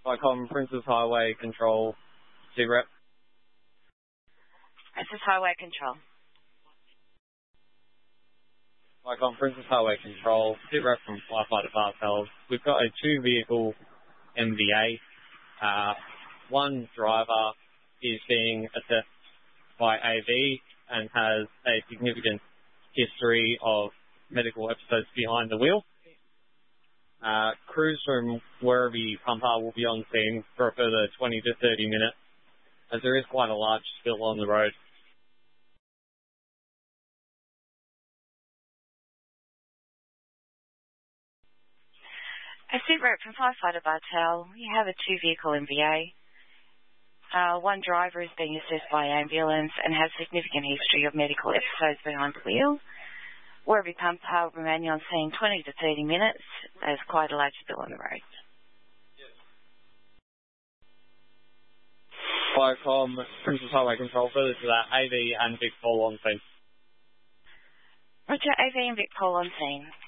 Vicom, Princess Highway Control, SITREP. Princess Highway Control. Vicom, Princess Highway Control, SITREP from Firefighter Bartels. We've got a 2-vehicle MVA. One driver is being assessed by AV and has a significant history of medical episodes behind the wheel. Crews from Werribee Pumper will be on scene for a further 20 to 30 minutes, as there is quite a large spill on the road. A SITREP from Firefighter Bartel. You have a 2-vehicle MVA. One driver is being assessed by ambulance and has significant history of medical episodes behind the wheel. Werribee Pumper remaining on scene 20 to 30 minutes. There's quite a large spill on the road. Vicom, Princess Highway Control, further to that, AV and Vic Paul on scene. Roger, AV and Vic Paul on scene.